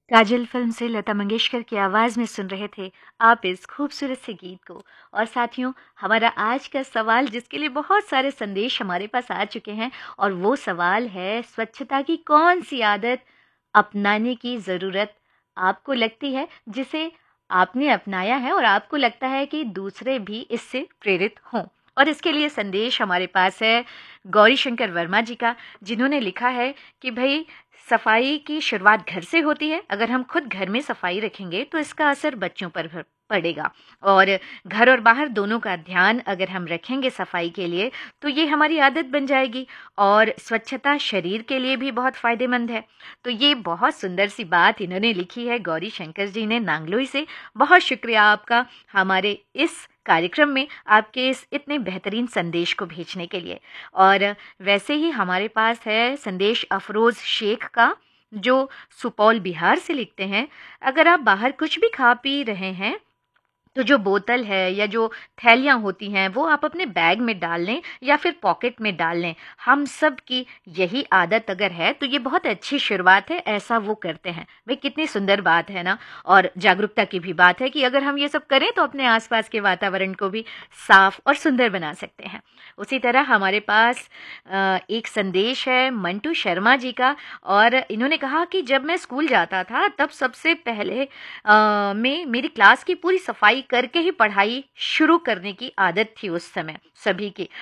काजल film से लता मंगेशकर की आवाज में सुन रहे थे आप इस खूबसूरत से गीत को। और साथियों, हमारा आज का सवाल जिसके लिए बहुत सारे संदेश हमारे पास आ चुके हैं, और वो सवाल है स्वच्छता की कौन सी आदत अपनाने की जरूरत आपको लगती है, जिसे आपने अपनाया है और आपको लगता है कि दूसरे भी इससे प्रेरित हों। और इसके लिए संदेश हमारे पास है गौरी शंकर वर्मा जी का, जिन्होंने लिखा है कि भाई, सफाई की शुरुआत घर से होती है। अगर हम खुद घर में सफाई रखेंगे तो इसका असर बच्चों पर भी पड़ेगा। और घर और बाहर दोनों का ध्यान अगर हम रखेंगे सफाई के लिए, तो ये हमारी आदत बन जाएगी। और स्वच्छता शरीर के लिए भी बहुत फायदेमंद है। तो ये बहुत सुंदर सी बात इन्होंने लिखी है गौरी शंकर जी ने नांगलोई से। बहुत शुक्रिया आपका हमारे इस कार्यक्रम में आपके इस इतने बेहतरीन संदेश को भेजने के लिए। और वैसे ही हमारे पास है संदेश अफरोज शेख का, जो सुपौल बिहार से लिखते हैं। अगर आप बाहर कुछ भी खा पी रहे हैं, तो जो बोतल है या जो थैलियाँ होती हैं, वो आप अपने बैग में डाल लें या फिर पॉकेट में डाल लें। हम सब की यही आदत अगर है तो ये बहुत अच्छी शुरुआत है, ऐसा वो करते हैं। भाई, कितनी सुंदर बात है ना। और जागरूकता की भी बात है कि अगर हम ये सब करें तो अपने आसपास के वातावरण को भी साफ और सुंदर बना सकते हैं। उसी तरह हमारे पास एक संदेश है मंटू शर्मा जी का, और इन्होंने कहा कि जब मैं स्कूल जाता था तब सबसे पहले में मेरी क्लास की पूरी सफाई करके ही पढ़ाई शुरू करने की आदत थी उस समय सभी की।